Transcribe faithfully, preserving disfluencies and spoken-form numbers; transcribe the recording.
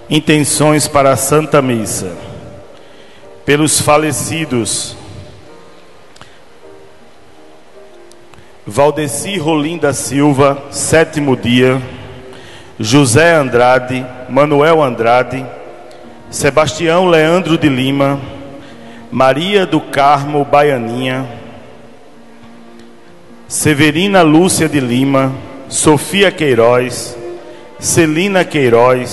Intenções para a Santa Missa. Pelos falecidos: Valdeci Rolim da Silva, sétimo dia. José Andrade, Manuel Andrade, Sebastião Leandro de Lima, Maria do Carmo Baianinha, Severina Lúcia de Lima, Sofia Queiroz, Celina Queiroz,